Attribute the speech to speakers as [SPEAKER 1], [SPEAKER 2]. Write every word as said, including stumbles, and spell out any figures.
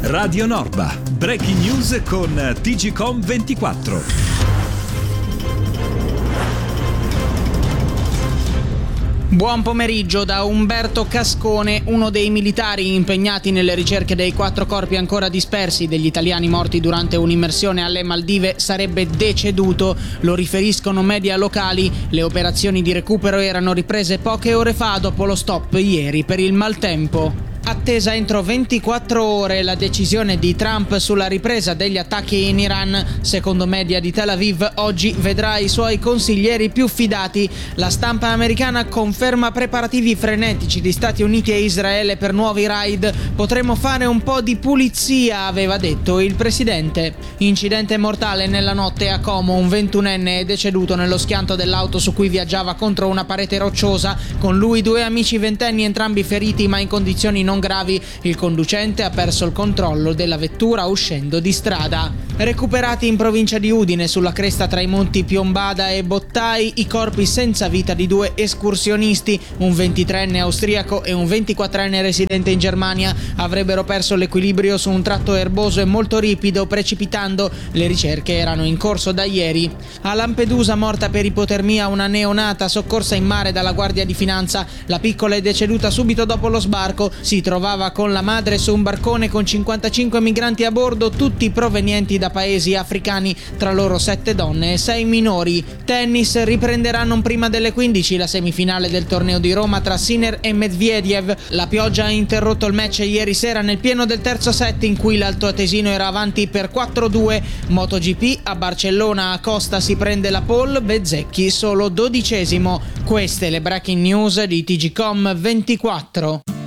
[SPEAKER 1] Radio Norba, breaking news con T G Com ventiquattro.
[SPEAKER 2] Buon pomeriggio da Umberto Cascone. Uno dei militari impegnati nelle ricerche dei quattro corpi ancora dispersi degli italiani morti durante un'immersione alle Maldive sarebbe deceduto. Lo riferiscono media locali. Le operazioni di recupero erano riprese poche ore fa dopo lo stop ieri per il maltempo. Attesa entro ventiquattro ore la decisione di Trump sulla ripresa degli attacchi in Iran. Secondo media di Tel Aviv, oggi vedrà i suoi consiglieri più fidati. La stampa americana conferma preparativi frenetici di Stati Uniti e Israele per nuovi raid. Potremmo fare un po' di pulizia, aveva detto il presidente. Incidente mortale nella notte a Como. Un ventunenne è deceduto nello schianto dell'auto su cui viaggiava contro una parete rocciosa. Con lui due amici ventenni, entrambi feriti ma in condizioni non gravi. Il conducente ha perso il controllo della vettura uscendo di strada. Recuperati in provincia di Udine, sulla cresta tra i monti Piombada e Bottai, i corpi senza vita di due escursionisti, un ventitreenne austriaco e un ventiquattrenne residente in Germania. Avrebbero perso l'equilibrio su un tratto erboso e molto ripido, precipitando. Le ricerche erano in corso da ieri. A Lampedusa, morta per ipotermia una neonata soccorsa in mare dalla Guardia di Finanza. La piccola è deceduta subito dopo lo sbarco. Si trovava con la madre su un barcone con cinquantacinque migranti a bordo, tutti provenienti da paesi africani, tra loro sette donne e sei minori. Tennis: riprenderà non prima delle quindici la semifinale del torneo di Roma tra Sinner e Medvedev. La pioggia ha interrotto il match ieri sera nel pieno del terzo set, in cui l'altoatesino era avanti per quattro due. MotoGP: a Barcellona Acosta si prende la pole, Bezzecchi solo dodicesimo. Queste le breaking news di T G Com ventiquattro.